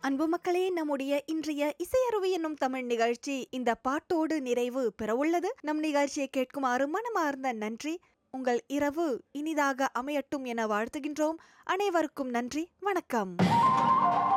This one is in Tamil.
அன்பு மக்களே, நம்முடைய இன்றைய இசையருவி என்னும் தமிழ் நிகழ்ச்சி இந்த பாட்டோடு நிறைவு பெறவுள்ளது. நம் நிகழ்ச்சியை கேட்குமாறு மனமார்ந்த நன்றி. உங்கள் இரவு இனிதாக அமையட்டும் என வாழ்த்துகின்றோம். அனைவருக்கும் நன்றி. வணக்கம்.